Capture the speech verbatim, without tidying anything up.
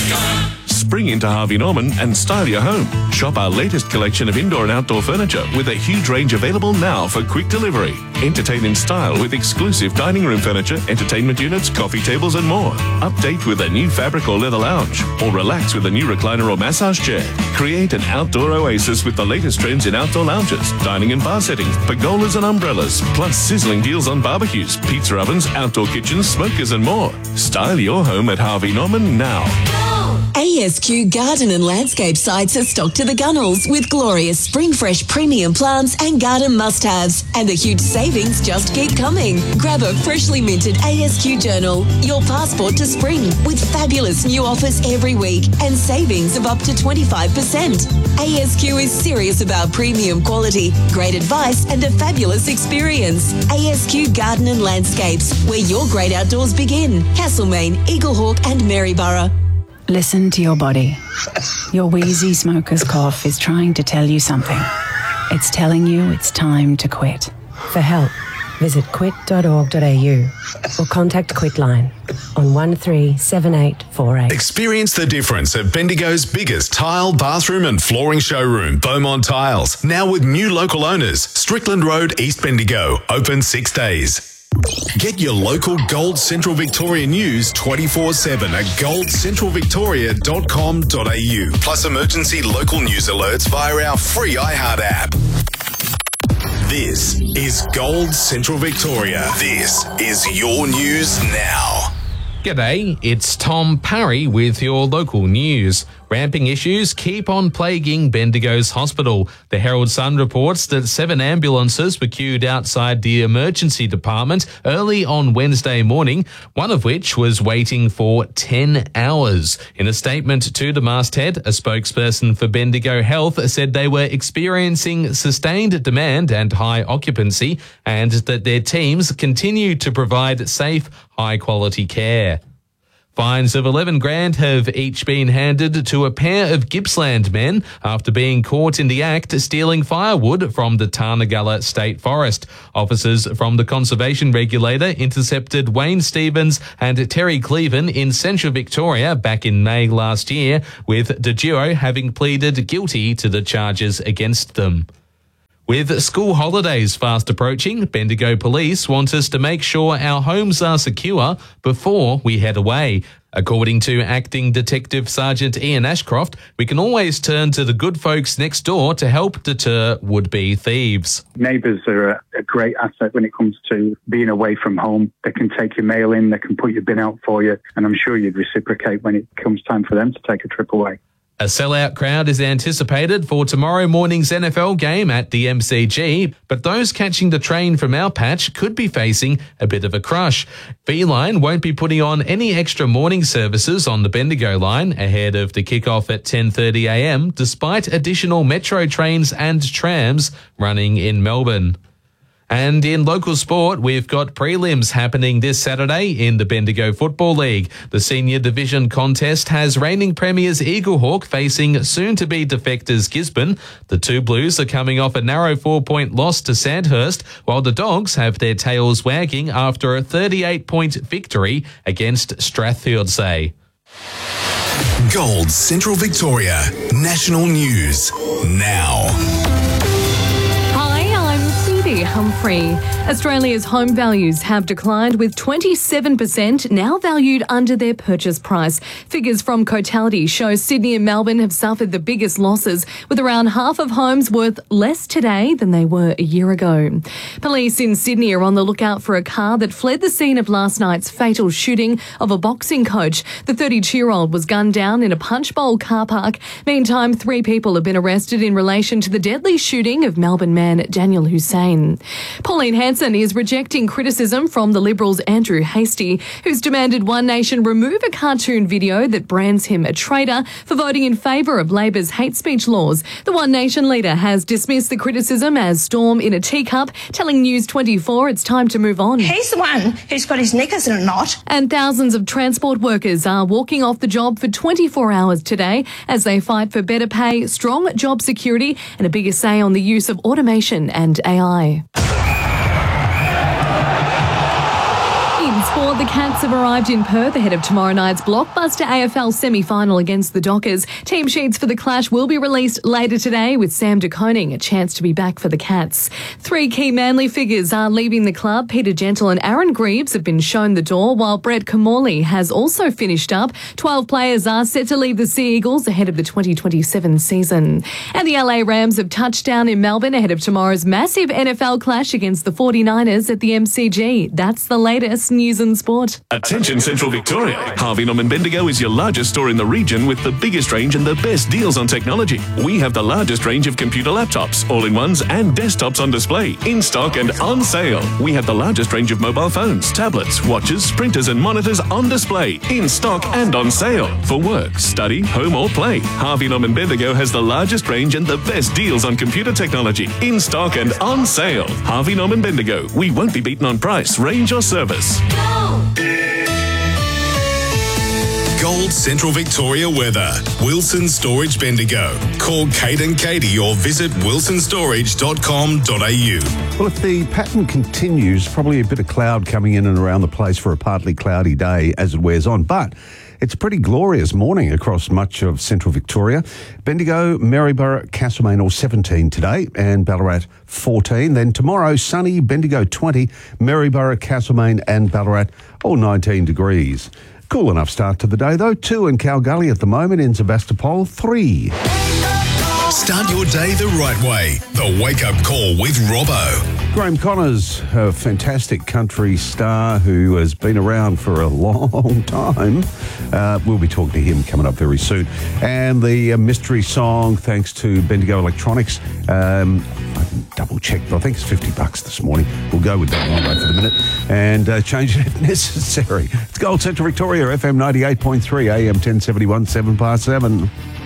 Spring into Harvey Norman and style your home. Shop our latest collection of indoor and outdoor furniture with a huge range available now for quick delivery. Entertain in style with exclusive dining room furniture, entertainment units, coffee tables and more. Update with a new fabric or leather lounge, or relax with a new recliner or massage chair. Create an outdoor oasis with the latest trends in outdoor lounges, dining and bar settings, pergolas and umbrellas, plus sizzling deals on barbecues, pizza ovens, outdoor kitchens, smokers and more. Style your home at Harvey Norman now. A S Q Garden and Landscape sites are stocked to the gunnels with glorious spring fresh premium plants and garden must-haves. And the huge savings just keep coming. Grab a freshly minted A S Q journal, your passport to spring, with fabulous new offers every week and savings of up to twenty-five percent. A S Q is serious about premium quality, great advice and a fabulous experience. A S Q Garden and Landscapes, where your great outdoors begin. Castlemaine, Eaglehawk and Maryborough. Listen to your body. Your wheezy smoker's cough is trying to tell you something. It's telling you it's time to quit. For help, visit quit dot org dot a u or contact Quitline on one three seven eight four eight. Experience the difference at Bendigo's biggest tile, bathroom and flooring showroom, Beaumont Tiles. Now with new local owners, Strickland Road, East Bendigo, open six days. Get your local Gold Central Victoria news twenty-four seven at gold central victoria dot com dot a u. Plus emergency local news alerts via our free iHeart app. This is Gold Central Victoria. This is your news now. G'day, it's Tom Parry with your local news. Ramping issues keep on plaguing Bendigo's hospital. The Herald Sun reports that seven ambulances were queued outside the emergency department early on Wednesday morning, one of which was waiting for ten hours. In a statement to the masthead, a spokesperson for Bendigo Health said they were experiencing sustained demand and high occupancy, and that their teams continue to provide safe, high-quality care. Fines of eleven grand have each been handed to a pair of Gippsland men after being caught in the act stealing firewood from the Tarnagulla State Forest. Officers from the conservation regulator intercepted Wayne Stevens and Terry Cleven in Central Victoria back in May last year, with the duo having pleaded guilty to the charges against them. With school holidays fast approaching, Bendigo Police want us to make sure our homes are secure before we head away. According to Acting Detective Sergeant Ian Ashcroft, we can always turn to the good folks next door to help deter would-be thieves. Neighbours are a, a great asset when it comes to being away from home. They can take your mail in, they can put your bin out for you, and I'm sure you'd reciprocate when it comes time for them to take a trip away. A sellout crowd is anticipated for tomorrow morning's N F L game at the M C G, but those catching the train from our patch could be facing a bit of a crush. Feline won't be putting on any extra morning services on the Bendigo line ahead of the kickoff at ten thirty a m, despite additional metro trains and trams running in Melbourne. And in local sport, we've got prelims happening this Saturday in the Bendigo Football League. The senior division contest has reigning premiers Eaglehawk facing soon-to-be defectors Gisborne. The two Blues are coming off a narrow four-point loss to Sandhurst, while the Dogs have their tails wagging after a thirty-eight point victory against Strathfieldsay. Gold Central Victoria National News now. Humphrey. Australia's home values have declined, with twenty-seven percent now valued under their purchase price. Figures from Cotality show Sydney and Melbourne have suffered the biggest losses, with around half of homes worth less today than they were a year ago. Police in Sydney are on the lookout for a car that fled the scene of last night's fatal shooting of a boxing coach. The thirty-two-year-old was gunned down in a punch bowl car park. Meantime, three people have been arrested in relation to the deadly shooting of Melbourne man Daniel Hussein. Pauline Hanson is rejecting criticism from the Liberals' Andrew Hastie, who's demanded One Nation remove a cartoon video that brands him a traitor for voting in favour of Labor's hate speech laws. The One Nation leader has dismissed the criticism as storm in a teacup, telling News twenty-four it's time to move on. He's the one who's got his knickers in a knot. And thousands of transport workers are walking off the job for twenty-four hours today as they fight for better pay, strong job security and a bigger say on the use of automation and A I. sport, the Cats have arrived in Perth ahead of tomorrow night's blockbuster A F L semi-final against the Dockers. Team sheets for the clash will be released later today, with Sam De Koning a chance to be back for the Cats. Three key Manly figures are leaving the club. Peter Gentle and Aaron Greaves have been shown the door, while Brett Kamorley has also finished up. Twelve players are set to leave the Sea Eagles ahead of the twenty twenty-seven season. And the L A Rams have touched down in Melbourne ahead of tomorrow's massive N F L clash against the forty-niners at the M C G. That's the latest news and sport. Attention Central Victoria. Harvey Norman Bendigo is your largest store in the region with the biggest range and the best deals on technology. We have the largest range of computer laptops, all-in-ones and desktops on display, in stock and on sale. We have the largest range of mobile phones, tablets, watches, printers and monitors on display, in stock and on sale. For work, study, home or play, Harvey Norman Bendigo has the largest range and the best deals on computer technology, in stock and on sale. Harvey Norman Bendigo. We won't be beaten on price, range or service. Gold Central Victoria weather. Wilson Storage Bendigo. Call Kate and Katie or visit wilson storage dot com dot a u. Well, if the pattern continues, probably a bit of cloud coming in and around the place for a partly cloudy day as it wears on. But it's a pretty glorious morning across much of Central Victoria. Bendigo, Maryborough, Castlemaine all seventeen today and Ballarat fourteen. Then tomorrow, sunny, Bendigo twenty, Maryborough, Castlemaine and Ballarat all nineteen degrees. Cool enough start to the day though. Two in Kalgoorlie at the moment, in Sebastopol, three. Start your day the right way. The Wake Up Call with Robbo. Graham Connors, a fantastic country star who has been around for a long time. Uh, we'll be talking to him coming up very soon. And the uh, mystery song, thanks to Bendigo Electronics. Um, I can double check, but I think it's fifty bucks this morning. We'll go with that one right for the minute and uh, change it if necessary. It's Gold Central Victoria, F M ninety-eight point three, A M ten seventy-one, seven past seven.